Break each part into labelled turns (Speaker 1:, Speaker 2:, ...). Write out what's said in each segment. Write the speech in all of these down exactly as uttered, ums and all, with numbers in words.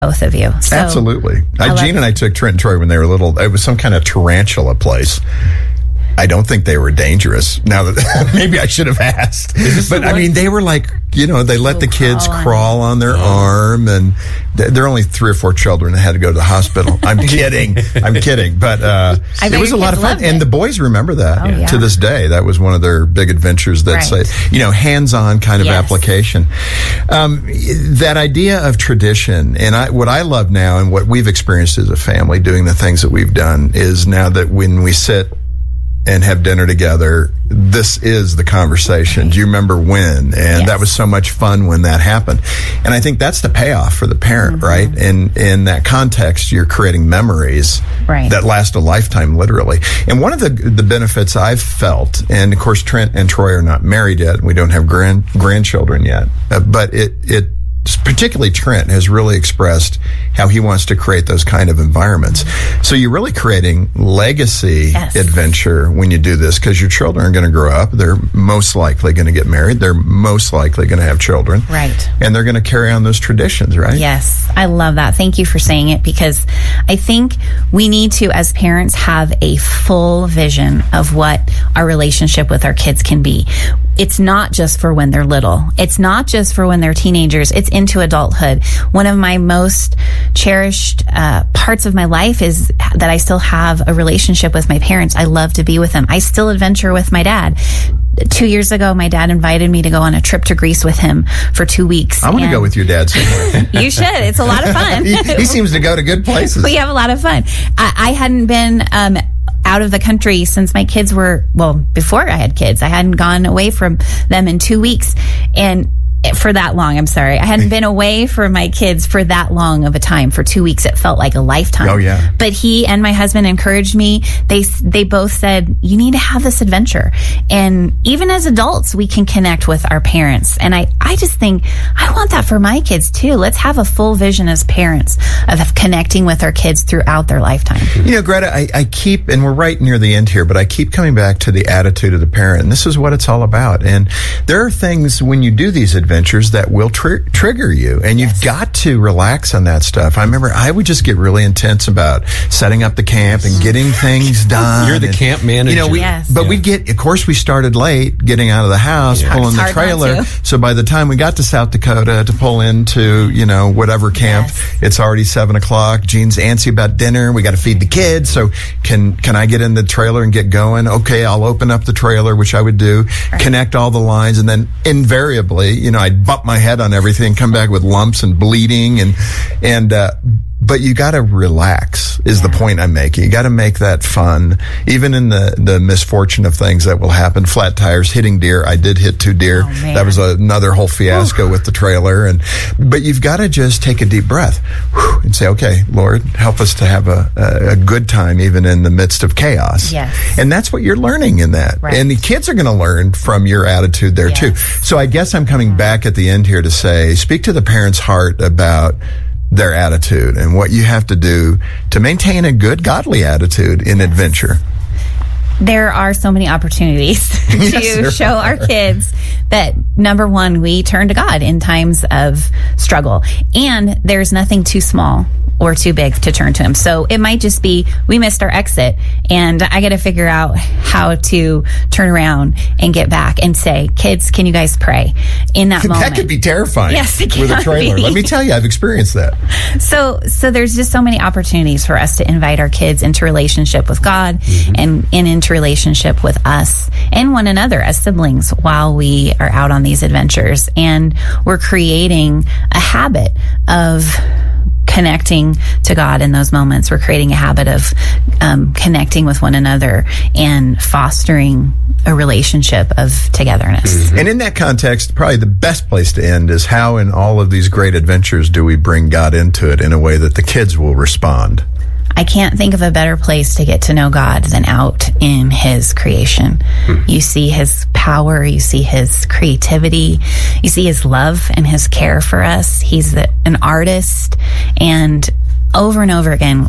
Speaker 1: both of you. So,
Speaker 2: absolutely.
Speaker 1: I
Speaker 2: Uh, Gene and I took Trent and Troy when they were little. It was some kind of tarantula place. I don't think they were dangerous. Now that maybe I should have asked, but I mean, they were like, you know, they let the kids
Speaker 1: crawl on
Speaker 2: crawl on their arm, and th- there are only three or four children that had to go to the hospital. I'm kidding. I'm kidding. But uh,
Speaker 1: I bet
Speaker 2: it was a
Speaker 1: your
Speaker 2: lot
Speaker 1: kids
Speaker 2: of fun.
Speaker 1: loved
Speaker 2: And
Speaker 1: it.
Speaker 2: the boys remember that
Speaker 1: Oh, yeah.
Speaker 2: to this day. That was one of their big adventures that
Speaker 1: Right.
Speaker 2: say, you know, hands-on kind of
Speaker 1: Yes.
Speaker 2: application. Um, that idea of tradition, and I, what I love now and what we've experienced as a family doing the things that we've done is now that when we sit and have dinner together, this is the conversation. Do you remember when? And
Speaker 1: Yes.
Speaker 2: that was so much fun when that happened. And I think that's the payoff for the parent,
Speaker 1: Mm-hmm.
Speaker 2: right? And in that context, you're creating memories
Speaker 1: Right.
Speaker 2: that last a lifetime, literally. And one of the the benefits I've felt, and of course Trent and Troy are not married yet, and we don't have grand grandchildren yet, uh, but it it particularly Trent has really expressed how he wants to create those kind of environments. So you're really creating legacy
Speaker 1: Yes.
Speaker 2: adventure when you do this, because your children are going to grow up. They're most likely going to get married. They're most likely going to have children.
Speaker 1: Right.
Speaker 2: And they're going to carry on those traditions, right?
Speaker 1: Yes, I love that. Thank you for saying it, because I think we need to, as parents, have a full vision of what our relationship with our kids can be. It's not just for when they're little. It's not just for when they're teenagers. It's into adulthood. One of my most cherished uh, parts of my life is that I still have a relationship with my parents. I love to be with them. I still adventure with my dad. Two years ago, my dad invited me to go on a trip to Greece with him for two weeks.
Speaker 2: I want to
Speaker 1: And
Speaker 2: go with your dad somewhere.
Speaker 1: You should. It's a lot of fun.
Speaker 2: he, he seems to go to good places.
Speaker 1: We have a lot of fun. I, I hadn't been um, out of the country since my kids were, well, before I had kids. I hadn't gone away from them in two weeks. And for that long, I'm sorry. I hadn't been away from my kids for that long of a time. For two weeks, it felt like a lifetime.
Speaker 2: Oh, yeah.
Speaker 1: But he and my husband encouraged me. They they both said, you need to have this adventure. And even as adults, we can connect with our parents. And I, I just think, I want that for my kids too. Let's have a full vision as parents of connecting with our kids throughout their lifetime.
Speaker 2: You know, Greta, I, I keep, and we're right near the end here, but I keep coming back to the attitude of the parent. And this is what it's all about. And there are things when you do these adventures that will tr- trigger you, and you've
Speaker 1: Yes.
Speaker 2: got to relax on that stuff. I remember I would just get really intense about setting up the camp and getting things done.
Speaker 3: You're the
Speaker 2: and,
Speaker 3: camp manager.
Speaker 2: You know, we,
Speaker 1: Yes.
Speaker 2: but
Speaker 3: Yeah.
Speaker 2: we'd get, of course, we started late getting out of the house,
Speaker 3: Yeah.
Speaker 2: pulling
Speaker 1: It's
Speaker 2: the
Speaker 1: hard not
Speaker 2: trailer.
Speaker 1: to.
Speaker 2: So by the time we got to South Dakota to pull into, you know, whatever camp,
Speaker 1: Yes.
Speaker 2: it's already seven o'clock. Gene's antsy about dinner. We got to feed the kids. So can, can I get in the trailer and get going? Okay, I'll open up the trailer, which I would do, connect all the lines, and then invariably, you know, I'd bump my head on everything, come back with lumps and bleeding, and, and, uh, but you got to relax is
Speaker 1: Yeah.
Speaker 2: the point I'm making. You got to make that fun, even in the, the misfortune of things that will happen. Flat tires, hitting deer. I did hit two deer.
Speaker 1: Oh, man.
Speaker 2: That was another whole fiasco with the trailer. And, but you've got to just take a deep breath whew, and say, okay, Lord, help us to have a, a, a good time even in the midst of chaos.
Speaker 1: Yes.
Speaker 2: And that's what you're learning in that.
Speaker 1: Right.
Speaker 2: And the kids are going to learn from your attitude there
Speaker 1: Yes.
Speaker 2: too. So I guess I'm coming back at the end here to say, speak to the parent's heart about their attitude and what you have to do to maintain a good, godly attitude in adventure.
Speaker 1: There are so many opportunities to
Speaker 2: Yes, there
Speaker 1: show our
Speaker 2: are.
Speaker 1: kids that, number one, we turn to God in times of struggle. And there's nothing too small or too big to turn to him. So it might just be, we missed our exit and I got to figure out how to turn around and get back and say, kids, can you guys pray in that moment?
Speaker 2: That could be terrifying.
Speaker 1: Yes, it
Speaker 2: with a
Speaker 1: can
Speaker 2: trailer.
Speaker 1: be.
Speaker 2: Let me tell you, I've experienced that.
Speaker 1: So, so there's just so many opportunities for us to invite our kids into relationship with God
Speaker 2: Mm-hmm.
Speaker 1: and, and into relationship with us and one another as siblings while we are out on these adventures. And we're creating a habit of connecting to God in those moments. We're creating a habit of um, connecting with one another and fostering a relationship of togetherness.
Speaker 2: Mm-hmm. And in that context, probably the best place to end is how in all of these great adventures do we bring God into it in a way that the kids will respond?
Speaker 1: I can't think of a better place to get to know God than out in his creation. Hmm. You see his power, you see his creativity, you see his love and his care for us. He's the, an artist, and over and over again,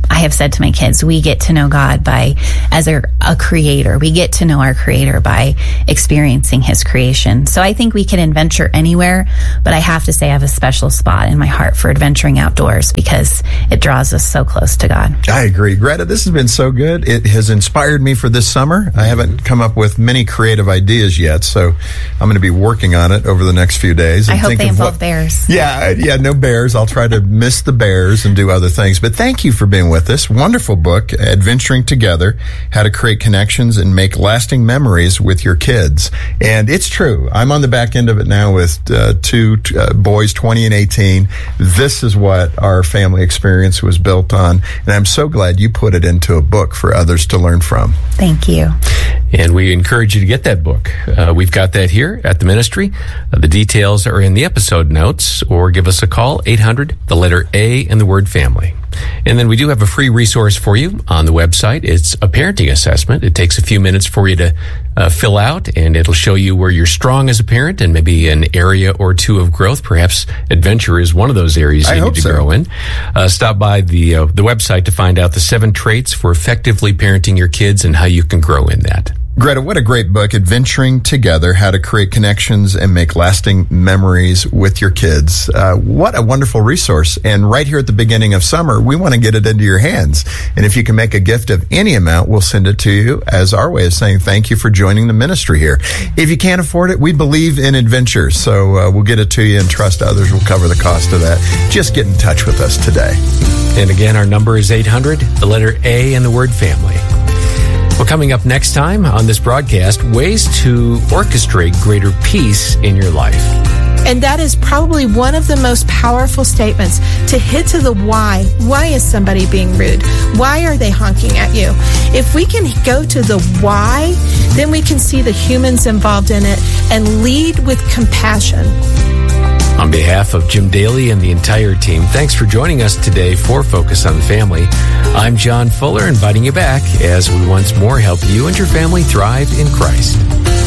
Speaker 1: I have said to my kids, we get to know God by, as a, a creator, we get to know our creator by experiencing his creation. So I think we can adventure anywhere, but I have to say I have a special spot in my heart for adventuring outdoors because it draws us so close to God.
Speaker 2: I agree. Greta, this has been so good. It has inspired me for this summer. I haven't come up with many creative ideas yet, so I'm going to be working on it over the next few days.
Speaker 1: I
Speaker 2: and
Speaker 1: hope
Speaker 2: think
Speaker 1: they
Speaker 2: of
Speaker 1: involve
Speaker 2: what,
Speaker 1: bears.
Speaker 2: Yeah, yeah, no bears. I'll try to miss the bears and do other things. But thank you for being with us. Wonderful book, Adventuring Together, How to Create Connections and Make Lasting Memories with Your Kids. And it's true. I'm on the back end of it now with uh, two uh, boys, twenty and eighteen. This is what our family experience was built on. And I'm so glad you put it into a book for others to learn from.
Speaker 1: Thank you.
Speaker 3: And we encourage you to get that book. Uh, we've got that here at the ministry. Uh, the details are in the episode notes, or give us a call, eight hundred, the letter A, and the word family. And then we do have a free resource for you on the website. It's a parenting assessment. It takes a few minutes for you to uh, fill out, and it'll show you where you're strong as a parent and maybe an area or two of growth. Perhaps adventure is one of those areas you need to
Speaker 2: so.
Speaker 3: grow in. Uh, stop by the uh, the website to find out the seven traits for effectively parenting your kids and how you can grow in that.
Speaker 2: Greta, what a great book, Adventuring Together, How to Create Connections and Make Lasting Memories with Your Kids. Uh, what a wonderful resource. And right here at the beginning of summer, we want to get it into your hands. And if you can make a gift of any amount, we'll send it to you as our way of saying thank you for joining the ministry here. If you can't afford it, we believe in adventure. So uh, we'll get it to you and trust others will cover the cost of that. Just get in touch with us today.
Speaker 3: And again, our number is eight hundred, the letter A, and the word family. Well, coming up next time on this broadcast, ways to orchestrate greater peace in your life.
Speaker 4: And that is probably one of the most powerful statements, to hit to the why. Why is somebody being rude? Why are they honking at you? If we can go to the why, then we can see the humans involved in it and lead with compassion.
Speaker 3: On behalf of Jim Daly and the entire team, thanks for joining us today for Focus on the Family. I'm John Fuller, inviting you back as we once more help you and your family thrive in Christ.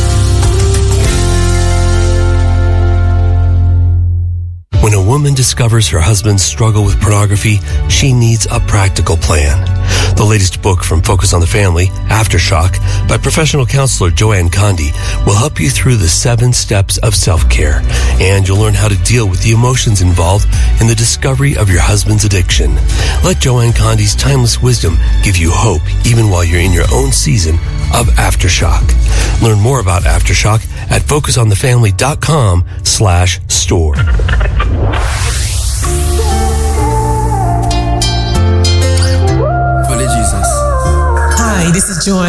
Speaker 5: When a woman discovers her husband's struggle with pornography, she needs a practical plan. The latest book from Focus on the Family, Aftershock, by professional counselor Joanne Condi, will help you through the seven steps of self-care, and you'll learn how to deal with the emotions involved in the discovery of your husband's addiction. Let Joanne Condi's timeless wisdom give you hope even while you're in your own season of Aftershock. Learn more about Aftershock at focusonthefamily.com slash store.
Speaker 6: Hi, this is Joanne.